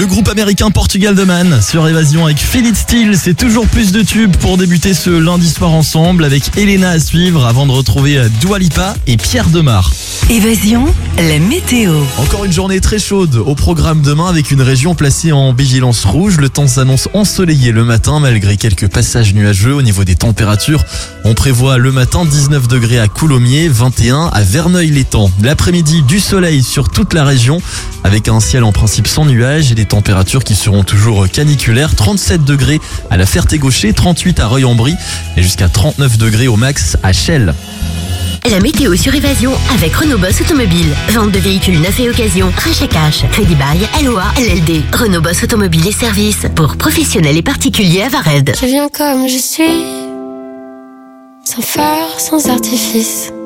Le groupe américain Portugal The Man sur Évasion avec Feel It Still. C'est toujours plus de tubes pour débuter ce lundi soir ensemble avec Elena à suivre avant de retrouver Dua Lipa et Pierre Demar. Évasion, la météo. Encore une journée très chaude au programme demain avec une région placée en vigilance rouge. Le temps s'annonce ensoleillé le matin malgré quelques passages nuageux. Au niveau des températures, on prévoit le matin 19 degrés à Coulommiers, 21 à Verneuil-l'Étang. L'après-midi, du soleil sur toute la région avec un ciel en principe sans nuages et des températures qui seront toujours caniculaires. 37 degrés à la Ferté-Gaucher, 38 à Reuil-en-Brie et jusqu'à 39 degrés au max à Chelles. La météo sur Évasion avec Renault Boss Automobile. Vente de véhicules neufs et occasion. Rachat cash. Crédit bail. LOA. LLD. Renault Boss Automobile et services pour professionnels et particuliers à Vared. Je viens comme je suis, sans phare, sans artifice.